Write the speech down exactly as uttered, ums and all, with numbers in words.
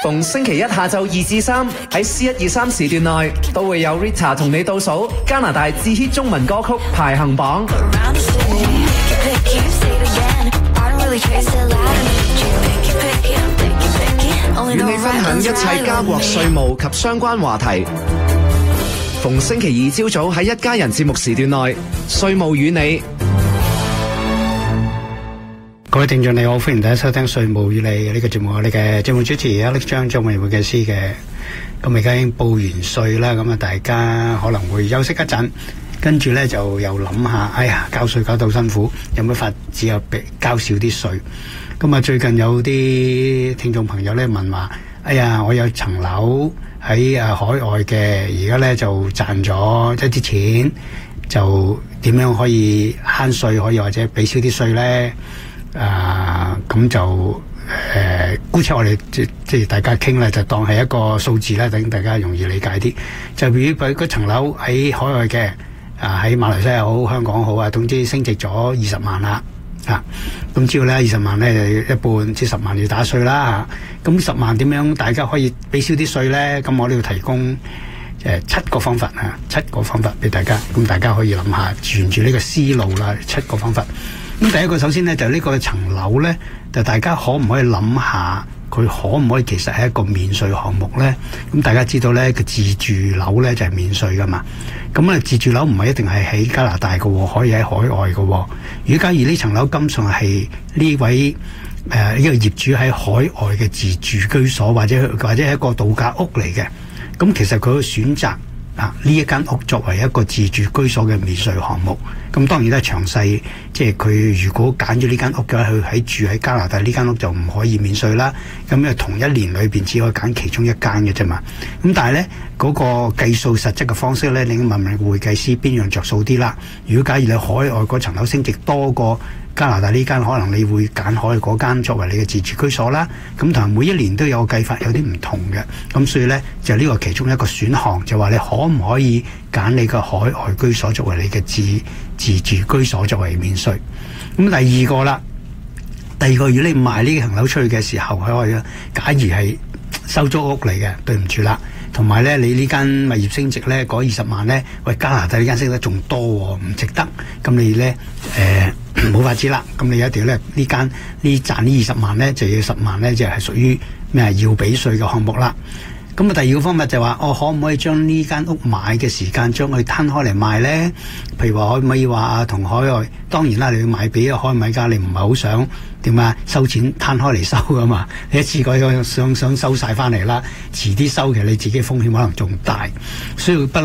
逢星期一下晝二至三喺 C 一二三時段內，都會有 Rita 同你倒數加拿大至 hit 中文歌曲排行榜。與你分享一切加國稅務及相關話題。逢星期二朝早喺一家人節目時段內，稅務與你。 各位聽眾你好，歡迎大家收聽稅務與你呢個節目，我哋嘅節目主持 Alex 張張偉會計師嘅。咁而家已經報完稅啦，咁啊大家可能會休息一陣，跟住呢就又諗下，哎呀交稅搞到辛苦，有乜法子又交少啲稅？咁啊最近有啲聽眾朋友呢問話，哎呀我有層樓喺啊海外嘅，而家呢就賺咗一啲錢，就點樣可以慳稅，可以或者俾少啲稅呢？啊，咁就誒，姑且我哋即即係大家傾咧，就當係一個數字啦，等大家容易理解啲。就比如佢嗰層樓喺海外嘅，啊喺馬來西亞好、香港好啊，總之升值咗二十萬啦，啊，咁之後咧二十萬咧就一半，即十萬要打稅啦，嚇。咁十萬點樣大家可以俾少啲稅咧？咁我都要提供誒七個方法啊，七個方法俾大家，咁大家可以諗下，沿住呢個思路啦，七個方法。咁第一個首先呢，就呢個層樓呢，就大家可唔可以諗下佢可唔可以其實係一個免稅項目呢？咁大家知道呢，個自住樓呢就係免稅噶嘛。咁啊自住樓唔係一定係喺加拿大嘅，可以喺海外嘅。如果假如呢層樓根本上係呢位誒呢、呃這個業主喺海外嘅自住居所，或者或者係一個度假屋嚟嘅，咁其實佢會選擇啊呢一間屋作為一個自住居所嘅免稅項目。咁當然咧，詳細即係佢如果揀咗呢間屋嘅話，佢喺住喺加拿大呢間屋就唔可以免稅啦。咁因為同一年裏邊只可以揀其中一間嘅啫嘛。咁但係咧嗰個計數實質嘅方式咧，你問問會計師邊樣着數啲啦。如果假如你海外嗰層樓升值多過加拿大呢間，可能你會揀海外嗰間作為你嘅自住居所啦。咁同埋每一年都有個計法，有啲唔同嘅。咁所以咧就呢個其中一個選項，就話你可唔可以揀你個海外居所作為你嘅自自住居所作為免稅。咁第二個啦，第二個如果你賣呢層樓出去嘅時候，海外嘅假如係收租屋嚟嘅，對唔住啦。同埋咧，你呢間物業升值咧，嗰二十萬咧，喂加拿大呢間升得仲多喎，唔值得。咁你咧誒冇法子啦。咁你一定要咧呢間呢賺呢二十萬咧，就要十萬咧，就係屬於咩要俾稅嘅項目啦。咁啊，第二個方法就話，我可唔可以將呢間屋買嘅時間將佢攤開嚟賣咧？譬如話，可唔可以話啊，同海外當然啦，你要賣俾海外買家，你唔係好想點啊收錢攤開嚟收噶嘛？你一次過想想收晒翻嚟啦，遲啲收嘅你自己風險可能仲大，所以不。